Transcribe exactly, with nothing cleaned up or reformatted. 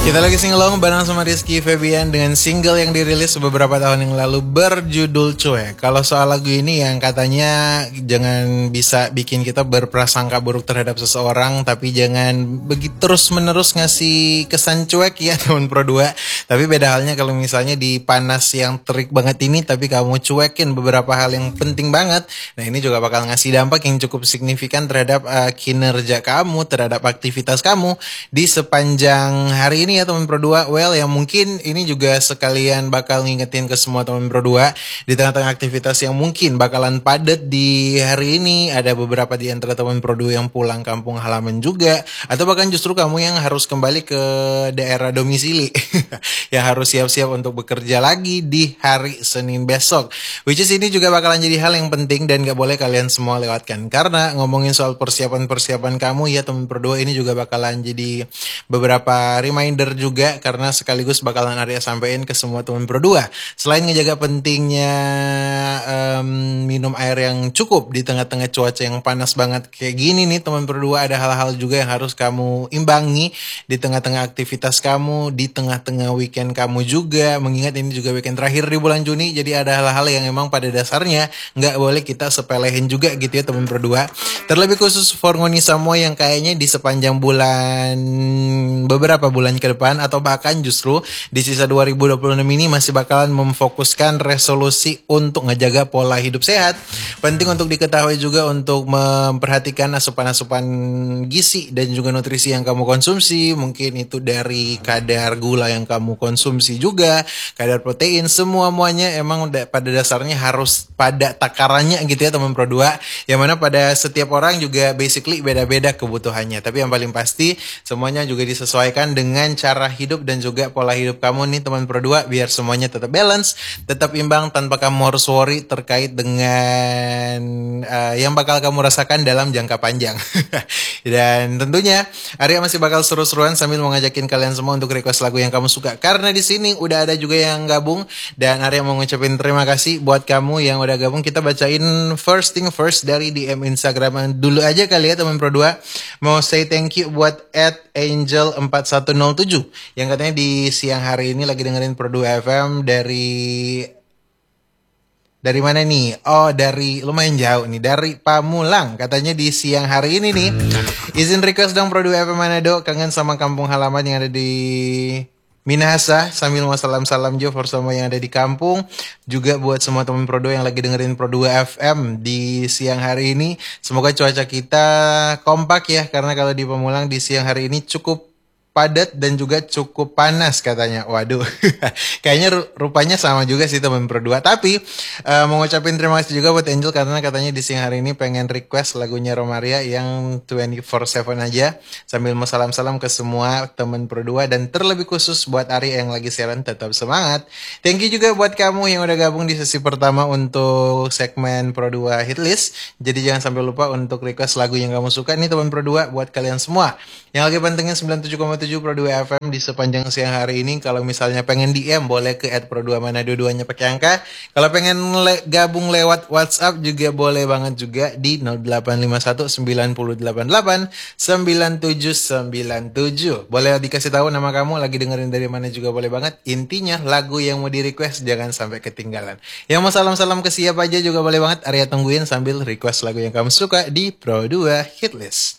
Kita lagi singelong bareng sama Rizky Febian dengan single yang dirilis beberapa tahun yang lalu berjudul Cuek. Kalau soal lagu ini yang katanya jangan bisa bikin kita berprasangka buruk terhadap seseorang, tapi jangan begitu terus menerus ngasih kesan cuek ya teman Pro dua. Tapi beda halnya kalau misalnya di panas yang terik banget ini tapi kamu cuekin beberapa hal yang penting banget. Nah ini juga bakal ngasih dampak yang cukup signifikan terhadap uh, kinerja kamu, terhadap aktivitas kamu di sepanjang hari ini ya teman Pro dua. Well yang mungkin ini juga sekalian bakal ngingetin ke semua teman Pro dua di tengah-tengah aktivitas yang mungkin bakalan padat di hari ini. Ada beberapa di antara teman Pro dua yang pulang kampung halaman juga, atau bahkan justru kamu yang harus kembali ke daerah domisili yang harus siap-siap untuk bekerja lagi di hari Senin besok, which is ini juga bakalan jadi hal yang penting dan gak boleh kalian semua lewatkan. Karena ngomongin soal persiapan-persiapan kamu ya teman Pro dua, ini juga bakalan jadi beberapa reminder juga, karena sekaligus bakalan Arya sampein ke semua teman Pro dua. Selain ngejaga pentingnya um, minum air yang cukup di tengah-tengah cuaca yang panas banget kayak gini nih teman Pro dua, ada hal-hal juga yang harus kamu imbangi di tengah-tengah aktivitas kamu, di tengah-tengah weekend kamu juga. Mengingat ini juga weekend terakhir di bulan Juni, jadi ada hal-hal yang emang pada dasarnya nggak boleh kita sepelehin juga gitu ya teman Pro dua. Terlebih khusus for ngoni semua yang kayaknya di sepanjang bulan, beberapa bulan ke depan atau bahkan justru di sisa dua ribu dua puluh enam ini masih bakalan memfokuskan resolusi untuk ngejaga pola hidup sehat. Penting untuk diketahui juga untuk memperhatikan asupan-asupan gizi dan juga nutrisi yang kamu konsumsi. Mungkin itu dari kadar gula yang kamu konsumsi juga, kadar protein, semua-muanya emang pada dasarnya harus pada takarannya gitu ya teman Pro dua. Yang mana pada setiap orang juga basically beda-beda kebutuhannya. Tapi yang paling pasti semuanya juga disesuaikan dengan cara hidup dan juga pola hidup kamu nih teman Pro dua, biar semuanya tetap balance, tetap imbang tanpa kamu harus worry terkait dengan uh, yang bakal kamu rasakan dalam jangka panjang. Dan tentunya Arya masih bakal seru-seruan sambil mau ngajakin kalian semua untuk request lagu yang kamu suka, karena di sini udah ada juga yang gabung dan Arya mau ngucapin terima kasih buat kamu yang udah gabung. Kita bacain first thing first dari D M Instagram dulu aja kali ya teman Pro dua. Mau say thank you buat at angel empat satu nol tujuh yang katanya di siang hari ini lagi dengerin Pro dua F M dari Dari mana nih? Oh, dari lumayan jauh nih, dari Pamulang. Katanya di siang hari ini nih, izin request dong Pro dua F M Manado, kangen sama kampung halaman yang ada di Minahasa. Sambil mau salam-salam jo for semua yang ada di kampung. Juga buat semua teman Pro dua yang lagi dengerin Pro dua F M di siang hari ini. Semoga cuaca kita kompak ya, karena kalau di Pamulang di siang hari ini cukup padat dan juga cukup panas katanya. Waduh, kayaknya rupanya sama juga sih teman Pro dua. Tapi uh, mau ngucapin terima kasih juga buat Angel, karena katanya di siang hari ini pengen request lagunya Romaria yang dua puluh empat tujuh aja. Sambil mau salam-salam ke semua teman Pro dua dan terlebih khusus buat Ari yang lagi siaran, tetap semangat. Thank you juga buat kamu yang udah gabung di sesi pertama untuk segmen Pro dua Hitlist. Jadi jangan sampai lupa untuk request lagu yang kamu suka nih teman Pro dua buat kalian semua. Yang lagi pantengin sembilan puluh tujuh koma tujuh Pro dua F M di sepanjang siang hari ini. Kalau misalnya pengen D M boleh ke at Pro dua mana dua-duanya pakai angka. Kalau pengen le- gabung lewat WhatsApp juga boleh banget juga di nol delapan lima satu sembilan delapan delapan sembilan tujuh sembilan tujuh. Boleh dikasih tahu nama kamu, lagi dengerin dari mana juga boleh banget. Intinya lagu yang mau di request jangan sampai ketinggalan. Yang mau salam-salam ke siapa aja juga boleh banget. Arya tungguin sambil request lagu yang kamu suka di Pro dua Hitlist.